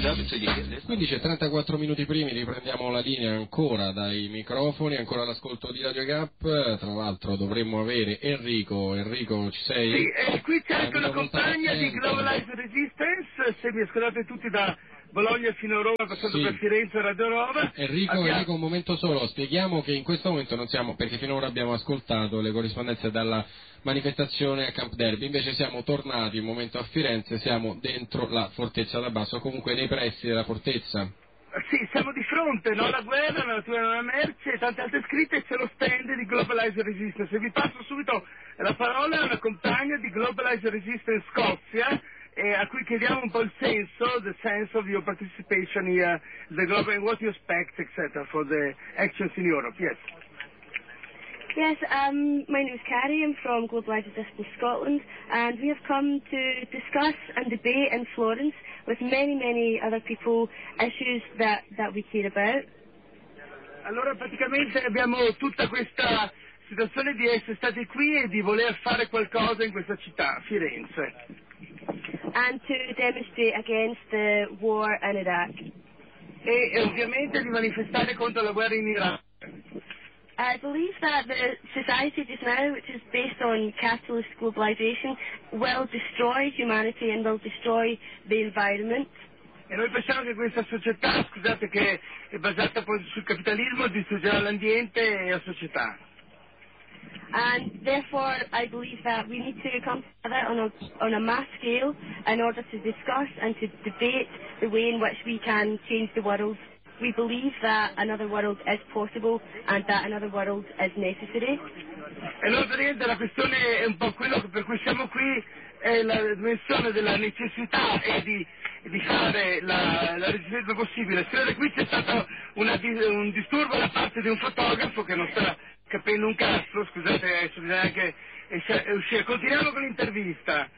up until you get this. 15:34 minuti primi, riprendiamo la linea ancora dai microfoni, ancora l'ascolto di Radio Gap. Tra l'altro dovremmo avere Enrico. Enrico, ci sei? Sì, qui c'è anche una compagna di Globalized Resistance, se mi ascoltate tutti da Bologna fino a Roma, passando per Firenze e Radio Roma. Enrico, un momento solo, spieghiamo che in questo momento non siamo, perché finora abbiamo ascoltato le corrispondenze dalla manifestazione a Camp Derby, invece siamo tornati un momento a Firenze, siamo dentro la Fortezza d'Abbasso, comunque nei pressi della fortezza. Sì, siamo di fronte, no alla guerra, alla natura della merce e tante altre scritte, e c'è lo stand di Globalized Resistance. E vi passo subito la parola a una compagna di Globalized Resistance Scozia, a cui chiediamo un po' il senso, the sense of your participation here, the global, and what you expect, etc., for the actions in Europe. Yes. Yes, my name is Carrie. I'm from Globalised Resistance Scotland, and we have come to discuss and debate in Florence with many, many other people issues that we care about. Allora praticamente abbiamo tutta questa situazione di essere stati qui e di voler fare qualcosa in questa città, Firenze. And to demonstrate against the war in Iraq. E ovviamente di manifestare contro la guerra in Iraq. I believe that the society just now, which is based on capitalist globalization, will destroy humanity and will destroy the environment. E noi pensiamo che questa società, scusate, che è basata poi sul capitalismo, distruggerà l'ambiente e la società. And therefore, I believe that we need to come together on a mass scale in order to discuss and to debate the way in which we can change the world. We believe that another world is possible and that another world is necessary. E allora praticamente la questione è un po' quello per cui siamo qui, è la dimensione della necessità e di fare la resistenza possibile. Se qui c'è stato un disturbo da parte di un fotografo che non sta capendo un cazzo, scusate, adesso bisogna anche uscire. Continuiamo con l'intervista.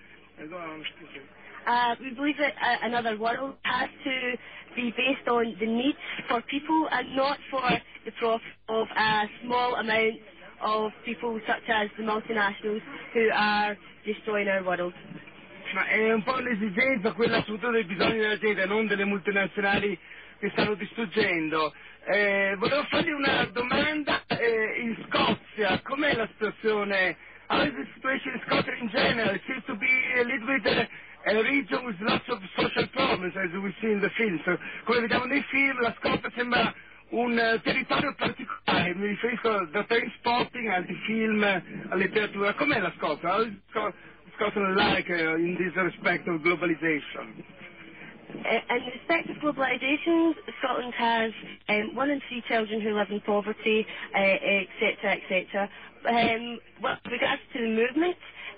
We believe that another world has to be based on the needs for people and not for the profit of a small amount of people such as the multinationals who are destroying our world. Ma è un po' l'esigenza, quella soprattutto dei bisogni della gente, non delle multinazionali che stanno distruggendo. Volevo fargli una domanda, in Scozia, com'è la situazione? How is the situation in Scotland in general? It seems to be a little bit a region with lots of social problems, as we see in the film. So, come vediamo nei film, la Scozia sembra un territorio particolare, mi riferisco da Trainspotting al film, alla letteratura. Com'è la Scozia? How is Scotland like in this respect of globalization? In respect of globalisation, Scotland has 1 in 3 children who live in poverty, etc., etc. With regards to the movement,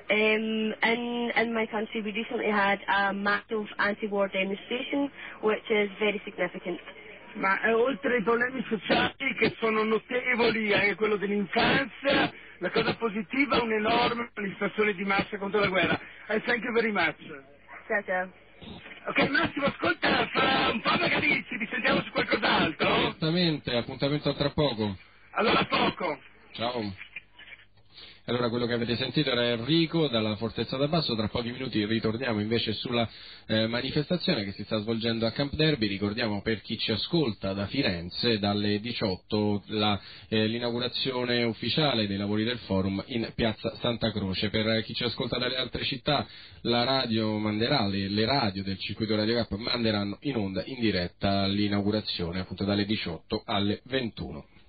in my country we recently had a massive anti-war demonstration, which is very significant. Ma oltre ai problemi sociali che sono notevoli, anche quello dell'infanzia, la cosa positiva è un'enorme manifestazione di massa contro la guerra. I thank you very much. Ciao ciao. Ok Massimo, ascolta, fra un po' magari ci risentiamo su qualcos'altro. Esattamente, appuntamento tra poco. Allora a poco. Ciao. Allora quello che avete sentito era Enrico dalla Fortezza d'Abbasso, tra pochi minuti ritorniamo invece sulla manifestazione che si sta svolgendo a Camp Derby. Ricordiamo per chi ci ascolta da Firenze dalle 18 l'inaugurazione ufficiale dei lavori del forum in piazza Santa Croce. Per chi ci ascolta dalle altre città la radio manderà, le radio del circuito Radio Gap manderanno in onda in diretta l'inaugurazione appunto dalle 18 alle 21.